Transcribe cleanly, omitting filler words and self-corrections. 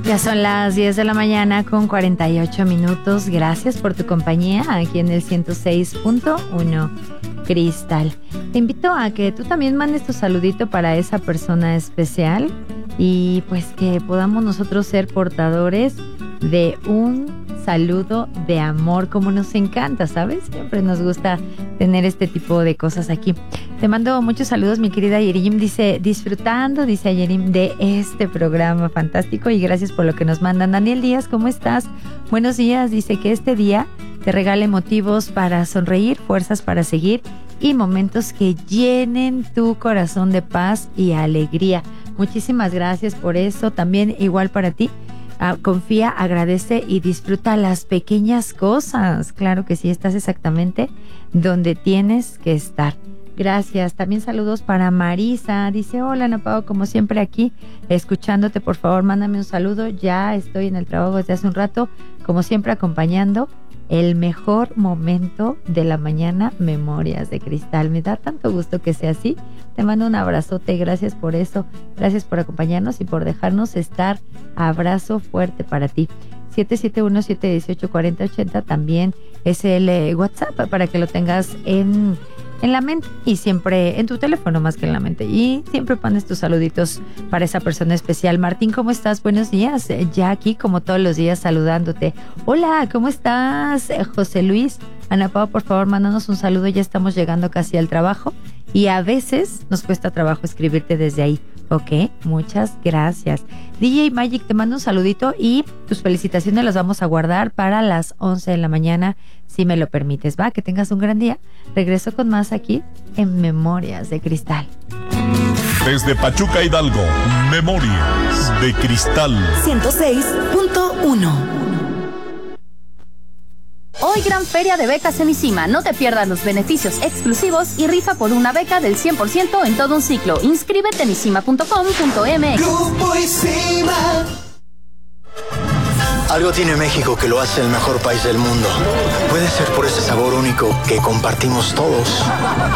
Ya son las 10 de la mañana con 48 minutos. Gracias por tu compañía aquí en el 106.1 Cristal. Te invito a que tú también mandes tu saludito para esa persona especial y pues que podamos nosotros ser portadores de un saludo de amor, como nos encanta, ¿sabes? Siempre nos gusta tener este tipo de cosas aquí. Te mando muchos saludos, mi querida Yerim. Dice, disfrutando, dice Yerim, de este programa fantástico y gracias por lo que nos mandan. Daniel Díaz, ¿cómo estás? Buenos días. Dice que este día te regale motivos para sonreír, fuerzas para seguir y momentos que llenen tu corazón de paz y alegría. Muchísimas gracias por eso. También igual para ti. Confía, agradece y disfruta las pequeñas cosas. Claro que sí, estás exactamente donde tienes que estar. Gracias. También saludos para Marisa. Dice, hola Ana Pao, como siempre aquí, escuchándote. Por favor, mándame un saludo. Ya estoy en el trabajo desde hace un rato, como siempre acompañando el mejor momento de la mañana, Memorias de Cristal. Me da tanto gusto que sea así. Te mando un abrazote, gracias por eso. Gracias por acompañarnos y por dejarnos estar. Abrazo fuerte para ti. 771-718-4080 también es el WhatsApp para que lo tengas en la mente y siempre en tu teléfono más que en la mente. Y siempre pones tus saluditos para esa persona especial. Martín, ¿cómo estás? Buenos días. Ya aquí como todos los días saludándote. Hola, ¿cómo estás? José Luis. Ana Pao, por favor, mándanos un saludo. Ya estamos llegando casi al trabajo y a veces nos cuesta trabajo escribirte desde ahí. Ok, muchas gracias. DJ Magic, te mando un saludito y tus felicitaciones las vamos a guardar para las 11 de la mañana, si me lo permites. Va, que tengas un gran día. Regreso con más aquí en Memorias de Cristal. Desde Pachuca, Hidalgo, Memorias de Cristal. 106.1. Hoy gran feria de becas en ICIMA. No te pierdas los beneficios exclusivos y rifa por una beca del 100% en todo un ciclo. Inscríbete en ICIMA.com.mx. Grupo ICIMA. Algo tiene México que lo hace el mejor país del mundo. Puede ser por ese sabor único que compartimos todos.